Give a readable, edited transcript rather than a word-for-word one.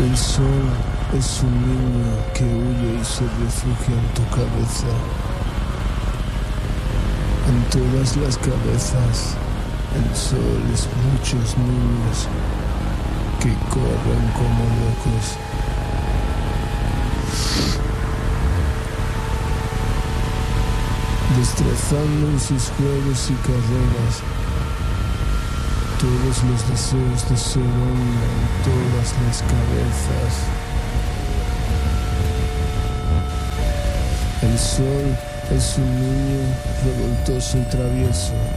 El sol es un niño que huye y se refugia en tu cabeza. En todas las cabezas, el sol es muchos niños que corren como locos. Destrozando en sus juegos y carreras todos los deseos de ser hombre en todas las cabezas. El sol es un niño revoltoso y travieso